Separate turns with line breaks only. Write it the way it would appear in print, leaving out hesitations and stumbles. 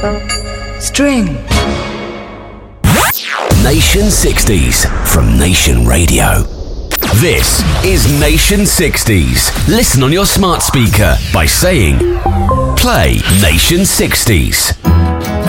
String.
Nation 60s from Nation Radio. This is Nation 60s. Listen on your smart speaker by saying, play Nation 60s.